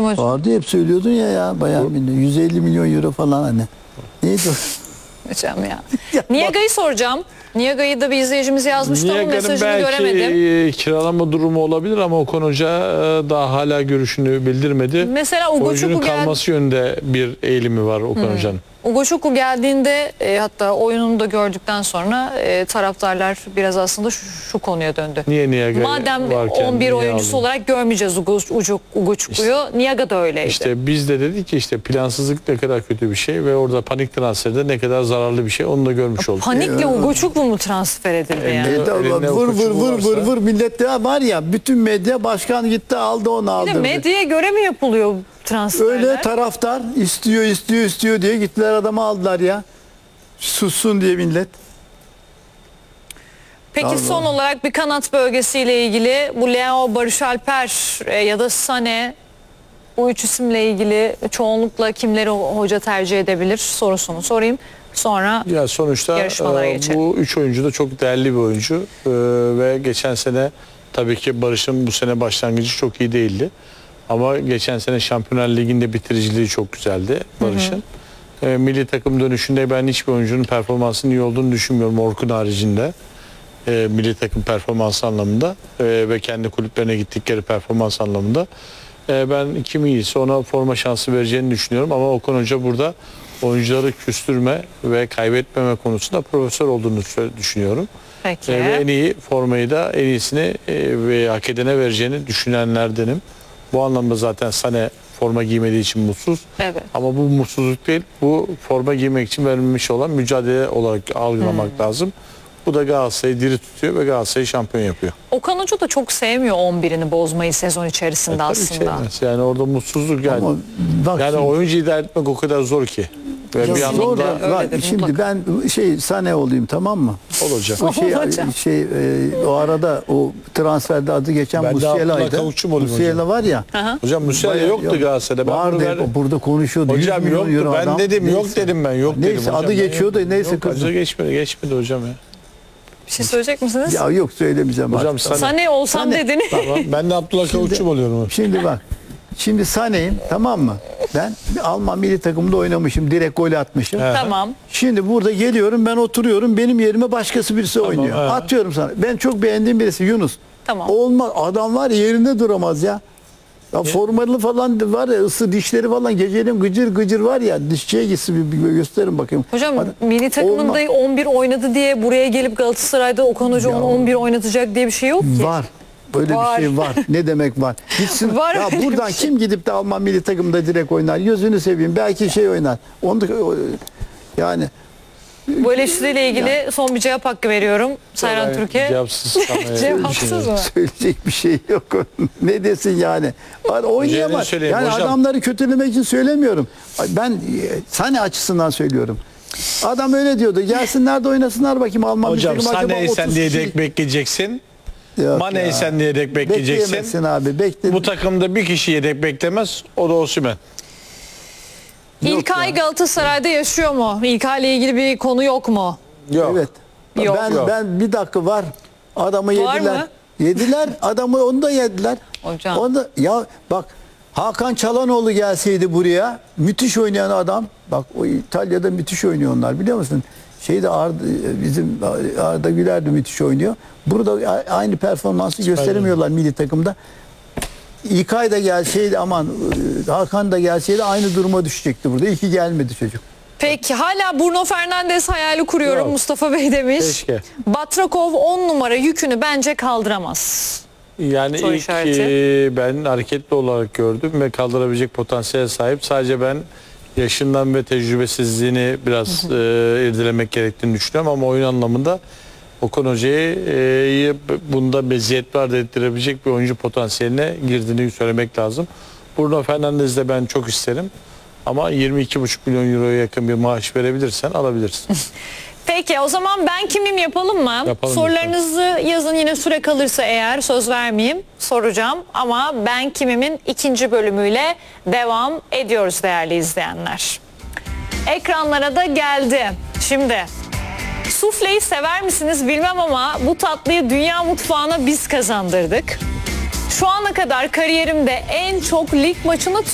mu hocam? Vardı, hep söylüyordun ya Bayern Münih. 150 milyon euro falan hani. Neydi o? Hocam ya. Niaga'yı soracağım. Niaga'yı da bir izleyicimiz yazmıştı ama mesajını göremedim. Belki kiralama durumu olabilir ama Okan Hoca daha hala görüşünü bildirmedi. Mesela oyuncunun kalması yönünde bir eğilimi var Okan Hoca'nın. Ugochukwu geldiğinde hatta oyununu da gördükten sonra taraftarlar biraz aslında şu konuya döndü. Niye Niaga Madem varken 11 oyuncusu aldın? olarak görmeyeceğiz Ugochukwu'yu. Niaga da öyleydi. İşte biz de dedik ki işte plansızlık ne kadar kötü bir şey ve orada panik transferde ne kadar zararlı bir şey, onu da görmüş olduk. Panikle Ugochukwu mu transfer edildi yani? Vur millet ya, var ya, bütün medya, başkan gitti aldı onu, Bir de aldırdı. medyaya göre mi yapılıyor bu transferler? Öyle taraftar istiyor diye gittiler, adamı aldılar ya. Sussun diye millet. Peki Allah. son olarak bir kanat bölgesiyle ilgili bu Leo, Barış Alper ya da Sané, bu üç isimle ilgili çoğunlukla kimleri hoca tercih edebilir sorusunu sorayım. Sonra Ya sonuçta yarışmalara geçelim. bu üç oyuncu da çok değerli bir oyuncu ve geçen sene tabii ki Barış'ın bu sene başlangıcı çok iyi değildi. Ama geçen sene Şampiyonlar Ligi'nde bitiriciliği çok güzeldi Barış'ın. Milli takım dönüşünde ben hiçbir oyuncunun performansının iyi olduğunu düşünmüyorum Orkun haricinde. Milli takım performansı anlamında ve kendi kulüplerine gittikleri performans anlamında. Ben kim iyiyse ona forma şansı vereceğini düşünüyorum ama Okan Hoca burada oyuncuları küstürme ve kaybetmeme konusunda profesör olduğunu düşünüyorum. Peki. Ve en iyi formayı da en iyisini ve hak edene vereceğini düşünenlerdenim. Bu anlamda zaten Sané forma giymediği için mutsuz. Evet. Ama bu mutsuzluk değil, bu forma giymek için verilmiş olan mücadele olarak algılamak lazım. Bu da Galatasaray'ı diri tutuyor ve Galatasaray'ı şampiyon yapıyor. Okan Hoca da çok sevmiyor 11'ini bozmayı sezon içerisinde Tabii aslında. yani orada mutsuzluk yani. Ama bak Yani şimdi, oyuncu idare etmek o kadar zor ki. Ve bir zor anlamda da, bak, öyledir şimdi mutlaka. ben Sané olayım, tamam mı? olacak. O Olacak. o arada o transferde adı geçen Ben de Abdullah Musiala'ydı. Kavukçu mu olayım Musiala var ya. Hocam Musiala yoktu Galatasaray'da. Ben bunu Vardı, burada konuşuyordu. 100 Hocam milyon yoktu. euro Ben adam. dedim yok Neyse. dedim ben. Yok Neyse, dedim hocam. adı geçiyordu, neyse Yok, kızım. adı geçmedi hocam ya. Bir şey söyleyecek misiniz? Ya yok, söylemeyeceğim Hocam artık. Sané olsam Sané. dedin. Tamam. Ben de Abdullah Kavukçu oluyorum. Şimdi bak. Şimdi Sané'yim, tamam mı? Ben Alman milli takımında oynamışım. Direkt gol atmışım. Evet. Tamam. Şimdi burada geliyorum, ben oturuyorum. Benim yerime başkası birisi oynuyor. evet. Atıyorum sana. Ben çok beğendiğim birisi Yunus. Tamam. Olmaz. Adam var ya, yerinde duramaz ya. Ya formalı falan var ya, ısı dişleri falan geceleyin gıcır gıcır var ya, dişçiye gitsin bir gösterin bakayım. Hocam Hadi. milli takımında Olmaz. 11 oynadı diye buraya gelip Galatasaray'da Okan Hoca onu 11 oynatacak diye bir şey yok ki. Var. Böyle Var. bir şey var. Ne demek var? Gitsin. Var Ya öyle bir buradan şey. kim gidip de Alman milli takımda direkt oynar? Gözünü seveyim. Belki şey oynar. Onu da, yani Bu eleştiriyle ilgili son bir cevap hakkı veriyorum. Sayran Türkiye. Cevapsız kalmaya Cevapsız mı? söyleyecek bir şey yok. Ne desin yani? Oynayamaz. söyleyeyim Yani hocam. adamları kötülemek için söylemiyorum. Ben Sané açısından söylüyorum. Adam öyle diyordu. Gelsinler de oynasınlar bakayım Alman Hocam milli takımı. Acaba Sané'yi sen 30 diye kişi- dek bekleyeceksin. Yok Mane'yi ya. sen diye dek Bekleyemezsin bekleyeceksin. abi. Bekle. Bu takımda bir kişi yedek beklemez. O da Osimhen. İlkay Galatasaray'da yaşıyor mu? İlkay'la ilgili bir konu yok mu? Yok. Evet. Yok. Ben bir dakika var. Adamı Var yediler. mı? Yediler. Adamı onu da yediler. Hocam. Onu da, ya bak, Hakan Çalhanoğlu gelseydi buraya, müthiş oynayan adam. Bak, o İtalya'da müthiş oynuyor onlar, biliyor musun? Bizim Arda Güler de müthiş oynuyor. Burada aynı performansı gösteremiyorlar milli takımda. İlkay da gelseydi, Hakan da gelseydi aynı duruma düşecekti burada. İyi ki gelmedi çocuk. Peki hala Bruno Fernandes hayali kuruyorum, Yok. Mustafa Bey demiş. Keşke. Batrakov 10 numara yükünü bence kaldıramaz. Yani Soru ilk işareti. ben hareketli olarak gördüm ve kaldırabilecek potansiyele sahip. Sadece ben yaşından ve tecrübesizliğini biraz irdelemek gerektiğini düşünüyorum ama oyun anlamında Okan Hoca'yı bunda meziyet var ettirebilecek bir oyuncu potansiyeline girdiğini söylemek lazım. Bruno Fernandes'i de ben çok isterim ama 22,5 milyon euroya yakın bir maaş verebilirsen alabilirsin. Peki o zaman ben kimim yapalım mı? Yapalım Sorularınızı yazın, yine süre kalırsa eğer, söz vermeyeyim, soracağım. Ama ben kimimin ikinci bölümüyle devam ediyoruz değerli izleyenler. Ekranlara da geldi. Şimdi sufleyi sever misiniz bilmem ama bu tatlıyı dünya mutfağına biz kazandırdık. Şu ana kadar kariyerimde en çok lig maçını